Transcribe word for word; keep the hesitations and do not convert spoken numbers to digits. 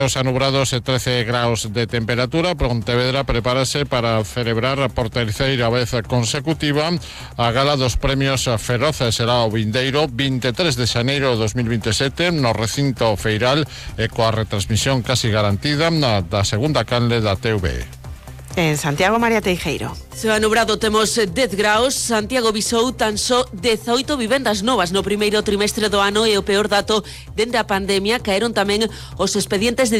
Los anubrados e trece graus de temperatura. Pontevedra prepárase para celebrar por terceira vez consecutiva a gala dos premios Feroces. Será o vindeiro vinte e tres de xaneiro de dos mil vinte e sete no recinto feiral e coa retransmisión casi garantida na da segunda canle da T V E. En Santiago, María Teijeiro. Se anubrado temos dez graus, Santiago visou tan só dezoito vivendas novas no primeiro trimestre do ano e o peor dato dende a pandemia. Caeron tamén os expedientes de